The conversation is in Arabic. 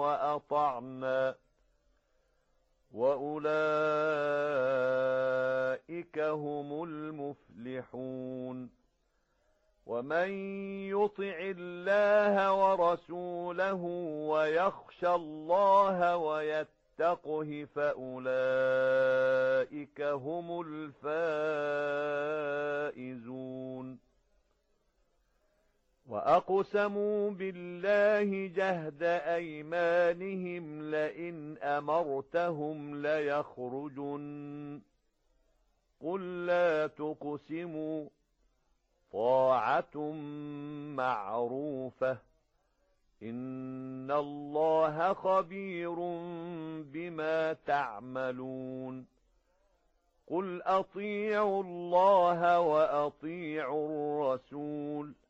وأطعنا وأولئك هم المفلحون ومن يطع الله ورسوله ويخشى الله ويتقه فأولئك هم الفائزون وأقسموا بالله جهد أيمانهم لئن أمرتهم ليخرجن قل لا تقسموا طاعة معروفة إن الله خبير بما تعملون قل أطيعوا الله وأطيعوا الرسول